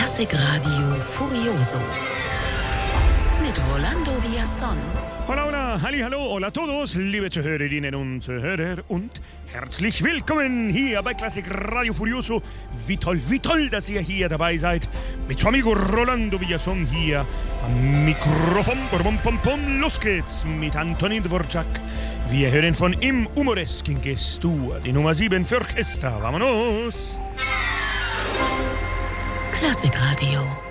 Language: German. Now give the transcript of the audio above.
Klassikradio Furioso mit Rolando Villazón. Hola, hola, hallo, hola a todos, liebe Zuhörerinnen und Zuhörer und herzlich willkommen hier bei Klassikradio Furioso. Wie toll, dass ihr hier dabei seid. Mit su amigo Rolando Villazón hier am Mikrofon. Los geht's mit Antonin Dvorak. Wir hören von Im Umoresque Gestur, die Nummer 7 für Orchester. Vámonos! Klassikradio.